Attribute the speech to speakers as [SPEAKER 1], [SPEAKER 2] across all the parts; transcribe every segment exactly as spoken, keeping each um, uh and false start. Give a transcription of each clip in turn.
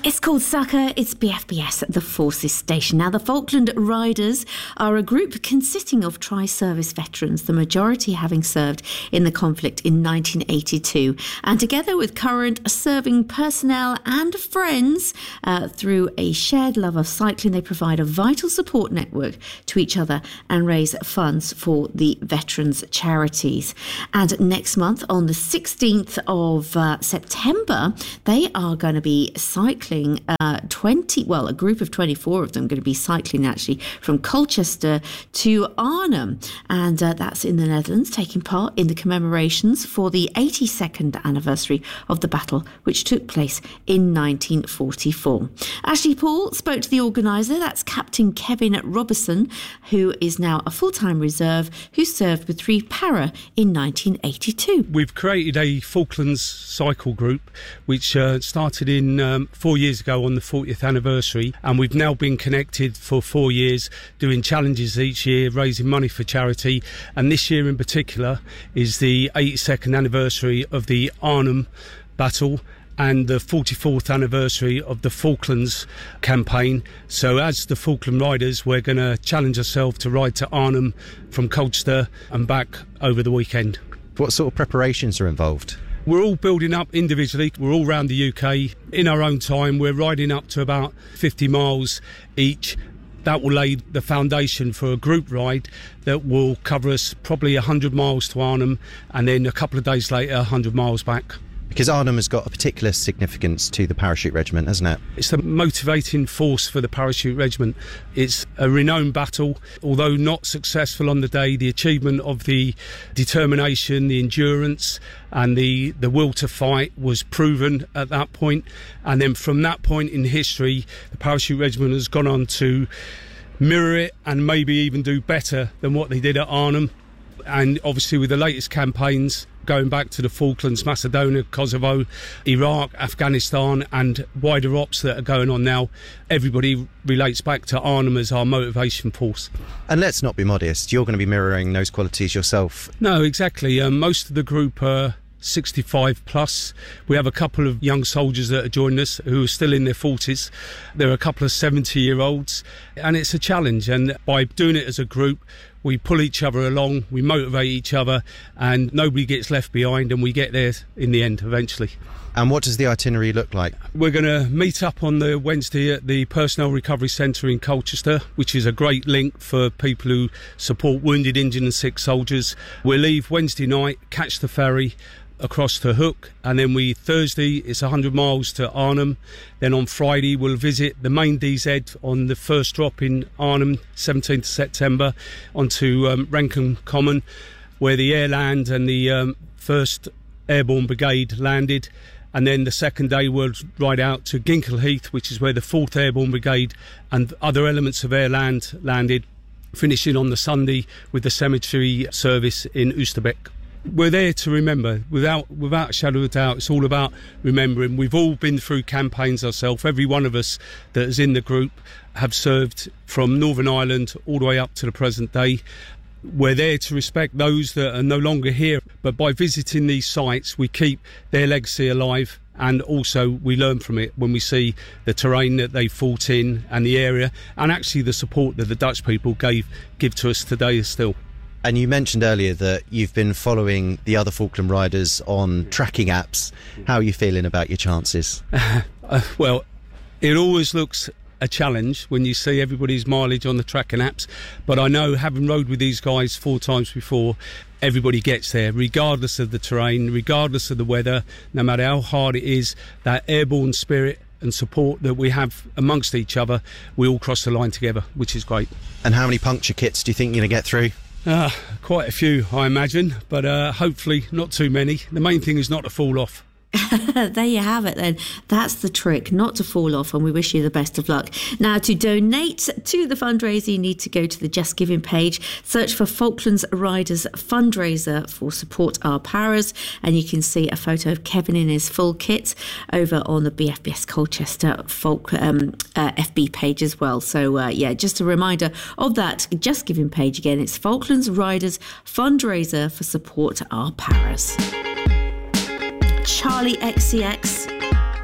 [SPEAKER 1] It's called Sucker. It's B F B S, the Forces Station. Now, the Falkland Riders are a group consisting of tri-service veterans, the majority having served in the conflict in nineteen eighty-two. And together with current serving personnel and friends, uh, through a shared love of cycling, they provide a vital support network to each other and raise funds for the veterans' charities. And next month, on the sixteenth of uh, September, they are going to be cycling uh, twenty, well, a group of twenty-four of them going to be cycling actually from Colchester to Arnhem. And uh, that's in the Netherlands, taking part in the commemorations for the eighty-second anniversary of the battle, which took place in nineteen forty-four. Ashley Paul spoke to the organiser, that's Captain Kevin Robertson, who is now a full-time reserve, who served with three para in nineteen eighty-two.
[SPEAKER 2] We've created a Falklands cycle group, which uh, started in um, four years ago on the fortieth anniversary, and we've now been connected for four years, doing challenges each year, raising money for charity. And this year in particular is the eighty-second anniversary of the Arnhem battle and the forty-fourth anniversary of the Falklands campaign. So as the Falkland Riders, we're going to challenge ourselves to ride to Arnhem from Colchester and back over the weekend.
[SPEAKER 3] What sort of preparations are involved?
[SPEAKER 2] We're all building up individually. We're all around the U K. In our own time, we're riding up to about fifty miles each. That will lay the foundation for a group ride that will cover us probably one hundred miles to Arnhem, and then a couple of days later, one hundred miles back.
[SPEAKER 3] Because Arnhem has got a particular significance to the Parachute Regiment, hasn't it?
[SPEAKER 2] It's the motivating force for the Parachute Regiment. It's a renowned battle. Although not successful on the day, the achievement of the determination, the endurance and the, the will to fight was proven at that point. And then from that point in history, the Parachute Regiment has gone on to mirror it and maybe even do better than what they did at Arnhem. And obviously with the latest campaigns, going back to the Falklands, Macedonia, Kosovo, Iraq, Afghanistan and wider ops that are going on now, everybody relates back to Arnhem as our motivation force.
[SPEAKER 3] And let's not be modest, you're going to be mirroring those qualities yourself.
[SPEAKER 2] No, exactly. Um, most of the group are sixty-five plus. We have a couple of young soldiers that are joining us who are still in their forties. There are a couple of seventy year olds, and it's a challenge, and by doing it as a group we pull each other along, we motivate each other, and nobody gets left behind, and we get there in the end eventually.
[SPEAKER 3] And what does the itinerary look like?
[SPEAKER 2] We're going to meet up on the Wednesday at the Personnel Recovery Centre in Colchester, which is a great link for people who support wounded, injured and sick soldiers. We'll leave Wednesday night, catch the ferry across to Hook, and then we Thursday it's one hundred miles to Arnhem. Then on Friday we'll visit the main D Z on the first drop in Arnhem, seventeenth of September, onto um, Rankin Common, where the Air Land and the um, first Airborne Brigade landed. And then the second day we'll ride out to Ginkle Heath, which is where the fourth Airborne Brigade and other elements of Air Land landed, finishing on the Sunday with the cemetery service in Oosterbeek. We're there to remember, without without a shadow of a doubt. It's all about remembering. We've all been through campaigns ourselves. Every one of us that is in the group have served from Northern Ireland all the way up to the present day. We're there to respect those that are no longer here, but by visiting these sites we keep their legacy alive, and also we learn from it when we see the terrain that they fought in and the area, and actually the support that the Dutch people gave give to us today still.
[SPEAKER 3] And you mentioned earlier that you've been following the other Falkland Riders on tracking apps. How are you feeling about your chances?
[SPEAKER 2] uh, well, it always looks a challenge when you see everybody's mileage on the tracking apps, but I know, having rode with these guys four times before, everybody gets there regardless of the terrain, regardless of the weather, no matter how hard it is. That airborne spirit and support that we have amongst each other, we all cross the line together, which is great.
[SPEAKER 3] And how many puncture kits do you think you're going to get through?
[SPEAKER 2] Uh, quite a few, I imagine, but uh, hopefully not too many. The main thing is not to fall off.
[SPEAKER 1] There you have it then. That's the trick, not to fall off, and we wish you the best of luck. Now, to donate to the fundraiser, you need to go to the Just Giving page, search for Falklands Riders Fundraiser for Support Our Paras, and you can see a photo of Kevin in his full kit over on the B F B S Colchester Folk um, uh, F B page as well. So, uh, yeah, just a reminder of that Just Giving page again. It's Falklands Riders Fundraiser for Support Our Paras. Charlie X C X,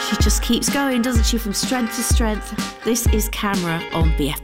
[SPEAKER 1] She just keeps going, doesn't she, from strength to strength. This is Camera on B F